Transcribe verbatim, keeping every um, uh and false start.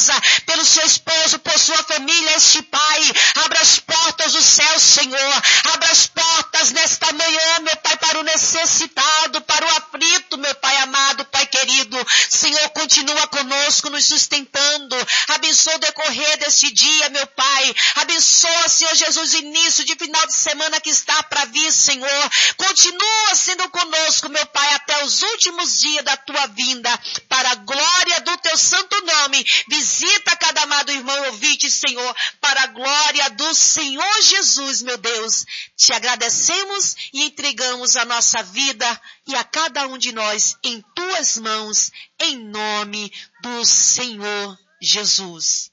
casa, pelo seu esposo, por sua família, este Pai. Abra as portas do céu, Senhor. Abra as portas nesta manhã, meu Pai, para o necessitado, para o aflito, meu Pai amado, Pai querido. Senhor, continua conosco, nos sustentando. Abençoa o decorrer deste dia, meu Pai. Abençoa, Senhor Jesus, o início de final de semana que está para vir, Senhor. Continua sendo conosco, meu Pai, até os últimos dias da tua vinda, para a glória do teu santo nome. Visita cada amado irmão ouvinte, Senhor, para a glória do Senhor Jesus, meu Deus. Te agradecemos e entregamos a nossa vida e a cada um de nós em tuas mãos, em nome do Senhor Jesus.